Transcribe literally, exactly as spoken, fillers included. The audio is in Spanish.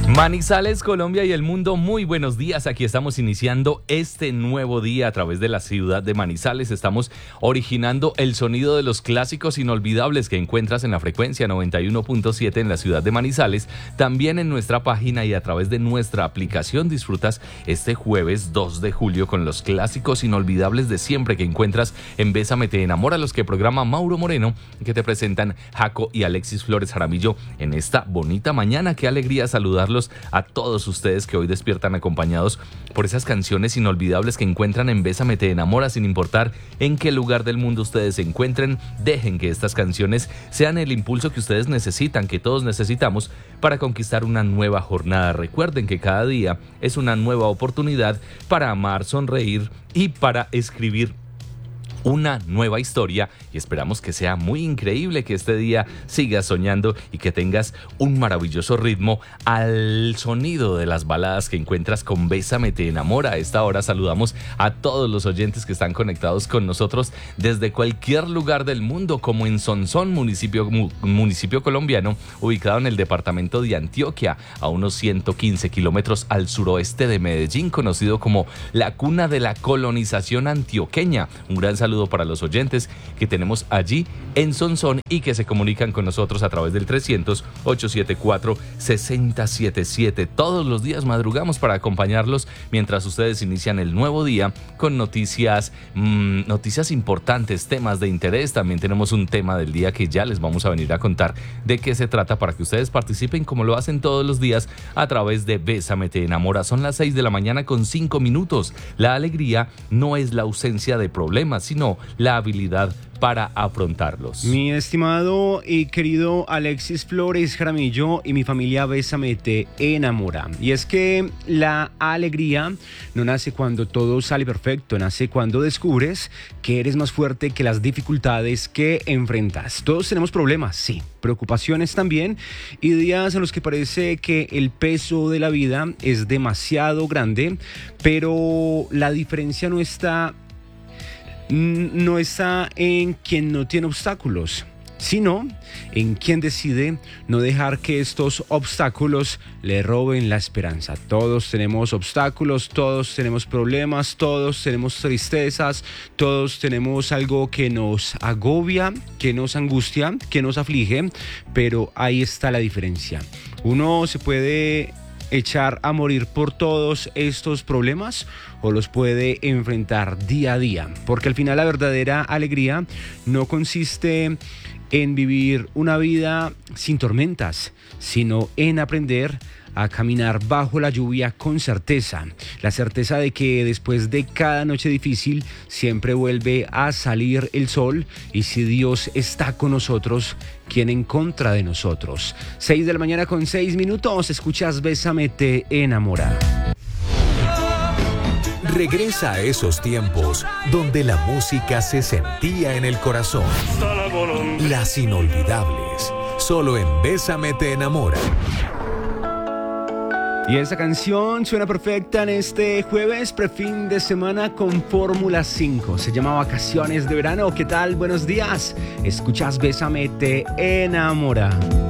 Manizales, Colombia y el mundo, muy buenos días. Aquí estamos iniciando este nuevo día a través de la ciudad de Manizales. Estamos originando el sonido de los clásicos inolvidables que encuentras en la frecuencia noventa y uno punto siete en la ciudad de Manizales. También en nuestra página y a través de nuestra aplicación disfrutas este jueves dos de julio con los clásicos inolvidables de siempre que encuentras en Bésame Te Enamora, los que programa Mauro Moreno, que te presentan Jaco y Alexis Flores Jaramillo en esta bonita mañana. Qué alegría saludarlos a todos ustedes que hoy despiertan acompañados por esas canciones inolvidables que encuentran en Bésame Te Enamora. Sin importar en qué lugar del mundo ustedes se encuentren, dejen que estas canciones sean el impulso que ustedes necesitan, que todos necesitamos para conquistar una nueva jornada. Recuerden que cada día es una nueva oportunidad para amar, sonreír y para escribir una nueva historia, y esperamos que sea muy increíble, que este día sigas soñando y que tengas un maravilloso ritmo al sonido de las baladas que encuentras con Bésame Te Enamora. A esta hora saludamos a todos los oyentes que están conectados con nosotros desde cualquier lugar del mundo, como en Sonsón, municipio, mu, municipio colombiano, ubicado en el departamento de Antioquia, a unos ciento quince kilómetros al suroeste de Medellín, conocido como la cuna de la colonización antioqueña. Un gran saludo para los oyentes que tenemos allí en Sonsón y que se comunican con nosotros a través del trescientos, ochocientos setenta y cuatro, sesenta setenta y siete. Todos los días madrugamos para acompañarlos mientras ustedes inician el nuevo día con noticias, mmm, noticias importantes, temas de interés. También tenemos un tema del día que ya les vamos a venir a contar de qué se trata para que ustedes participen como lo hacen todos los días a través de Bésame Te Enamora. Son las seis de la mañana con cinco minutos. La alegría no es la ausencia de problemas, sino la habilidad para afrontarlos. Mi estimado y querido Alexis Flores Jaramillo y mi familia Bésame Te Enamora. Y es que la alegría no nace cuando todo sale perfecto, nace cuando descubres que eres más fuerte que las dificultades que enfrentas. Todos tenemos problemas, sí, preocupaciones también, y días en los que parece que el peso de la vida es demasiado grande, pero la diferencia no está no está en quien no tiene obstáculos, sino en quien decide no dejar que estos obstáculos le roben la esperanza. Todos tenemos obstáculos, todos tenemos problemas, todos tenemos tristezas, todos tenemos algo que nos agobia, que nos angustia, que nos aflige, pero ahí está la diferencia. Uno se puede echar a morir por todos estos problemas o los puede enfrentar día a día, porque al final la verdadera alegría no consiste en vivir una vida sin tormentas, sino en aprender a caminar bajo la lluvia con certeza, la certeza de que después de cada noche difícil siempre vuelve a salir el sol, y si Dios está con nosotros, ¿quién en contra de nosotros? seis de la mañana con seis minutos, escuchas Bésame Te Enamora. Regresa a esos tiempos donde la música se sentía en el corazón. Las inolvidables, solo en Bésame Te Enamora. Y esa canción suena perfecta en este jueves prefin de semana con Fórmula cinco. Se llama Vacaciones de Verano. ¿Qué tal? Buenos días. Escuchas Bésame Te Enamora.